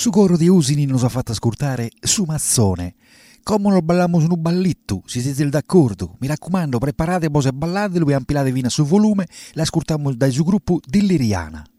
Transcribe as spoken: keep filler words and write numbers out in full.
Su coro di Usini nos ha fatto ascoltare Su Mazzone. Come lo balliamo su un ballitto, si siete d'accordo? Mi raccomando, preparate pose e ballate, lo ampilate fino sul volume, l'ascoltiamo dal suo gruppo di Liriana.